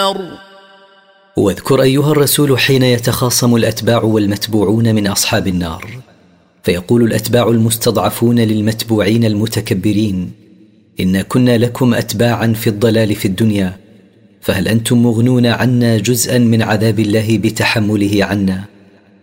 النار. واذكر أيها الرسول حين يتخاصم الأتباع والمتبوعون من أصحاب النار، فيقول الأتباع المستضعفون للمتبوعين المتكبرين: إنا كنا لكم أتباعا في الضلال في الدنيا، فهل أنتم مغنون عنا جزءا من عذاب الله بتحمله عنا؟